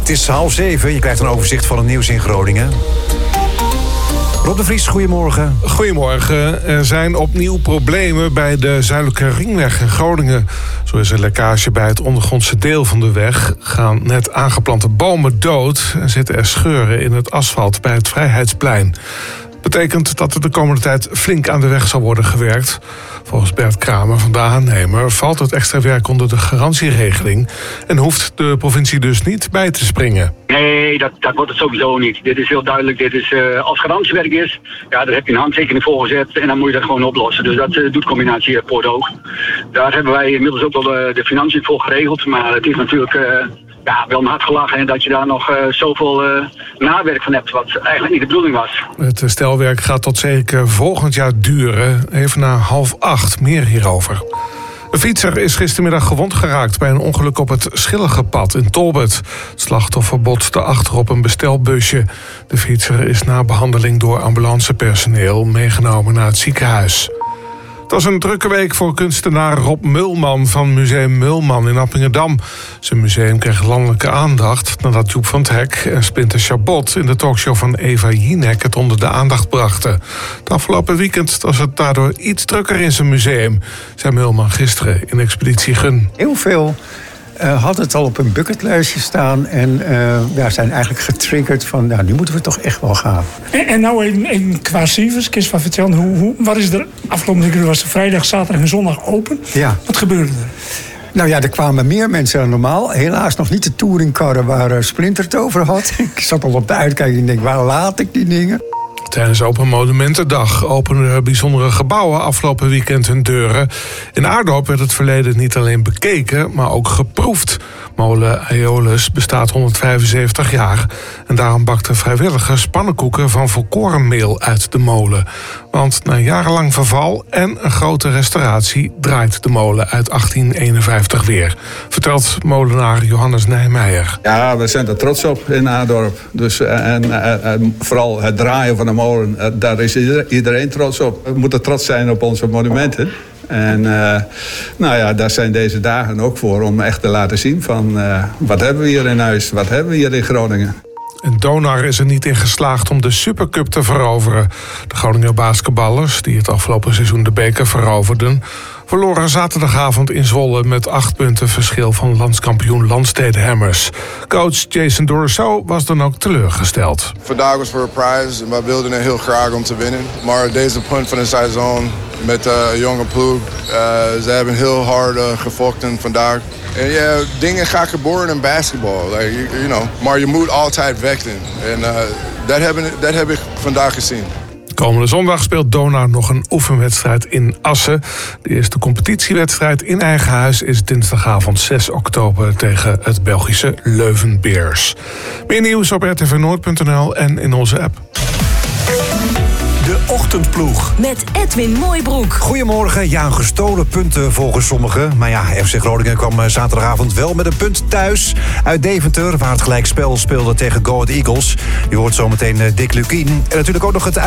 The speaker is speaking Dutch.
Het is 6:30. Je krijgt een overzicht van het nieuws in Groningen. Rob de Vries, goedemorgen. Goedemorgen. Er zijn opnieuw problemen bij de Zuidelijke Ringweg in Groningen. Zo is een lekkage bij het ondergrondse deel van de weg. Gaan net aangeplante bomen dood en zitten er scheuren in het asfalt bij het Vrijheidsplein. Betekent dat er de komende tijd flink aan de weg zal worden gewerkt. Volgens Bert Kramer van de aannemer valt het extra werk onder de garantieregeling en hoeft de provincie dus niet bij te springen. Nee, dat wordt het sowieso niet. Dit is heel duidelijk. Dit is als garantiewerk is, ja, daar heb je een handtekening voor gezet en dan moet je dat gewoon oplossen. Dus dat doet combinatie Poorthoog. Daar hebben wij inmiddels ook wel de financiën voor geregeld, maar het is natuurlijk wel een hard gelachen dat je daar nog zoveel nawerk van hebt, wat eigenlijk niet de bedoeling was. Het stelwerk gaat tot zeker volgend jaar duren. Even na 7:30, meer hierover. Een fietser is gistermiddag gewond geraakt bij een ongeluk op het Schilligepad in Tolbert. Het slachtoffer botste achter op een bestelbusje. De fietser is na behandeling door ambulancepersoneel meegenomen naar het ziekenhuis. Het was een drukke week voor kunstenaar Rob Mulman van Museum Mulman in Appingedam. Zijn museum kreeg landelijke aandacht nadat Joep van 't Hek en Splinter Chabot in de talkshow van Eva Jinek het onder de aandacht brachten. Het afgelopen weekend was het daardoor iets drukker in zijn museum, zei Mulman gisteren in Expeditie Gun. Heel veel had het al op een bucketlijstje staan en zijn eigenlijk getriggerd van, nou, nu moeten we toch echt wel gaan. En nou even qua cijfers, kun je wat vertellen, wat is er afgelopen week, was vrijdag, zaterdag en zondag open? Ja. Wat gebeurde er? Nou ja, er kwamen meer mensen dan normaal. Helaas nog niet de touringkarren waar Splinter het over had. Ik zat al op de uitkijk en denk, waar laat ik die dingen? Tijdens Open Monumentendag openden bijzondere gebouwen afgelopen weekend hun deuren. In Aardorp werd het verleden niet alleen bekeken, maar ook geproefd. Molen Aeolus bestaat 175 jaar. En daarom bakten vrijwilligers pannenkoeken van volkorenmeel uit de molen. Want na jarenlang verval en een grote restauratie draait de molen uit 1851 weer. Vertelt molenaar Johannes Nijmeijer. Ja, we zijn er trots op in Aardorp. Dus, en vooral het draaien van de molen, daar is iedereen trots op. We moeten trots zijn op onze monumenten. En daar zijn deze dagen ook voor om echt te laten zien van wat hebben we hier in huis, wat hebben we hier in Groningen. En Donar is er niet in geslaagd om de Supercup te veroveren. De Groninger basketballers, die het afgelopen seizoen de beker veroverden, verloren zaterdagavond in Zwolle met 8 punten verschil van landskampioen Landstede Hammers. Coach Jason Dorsaux was dan ook teleurgesteld. Vandaag was voor een prijs en wij wilden het heel graag om te winnen. Maar deze punt van de seizoen met een jonge ploeg, ze hebben heel hard gevochten vandaag. En ja, dingen gaan gebeuren in basketbal, maar je moet altijd vechten. En dat heb ik vandaag gezien. Komende zondag speelt Donar nog een oefenwedstrijd in Assen. De eerste competitiewedstrijd in eigen huis is dinsdagavond 6 oktober tegen het Belgische Leuven Bears. Meer nieuws op rtvnoord.nl en in onze app. De Ochtendploeg. Met Edwin Mooibroek. Goedemorgen. Ja, gestolen punten volgens sommigen. Maar ja, FC Groningen kwam zaterdagavond wel met een punt thuis uit Deventer, waar het gelijkspel speelde tegen Go Ahead Eagles. Je hoort zometeen Dick Lukien. En natuurlijk ook nog het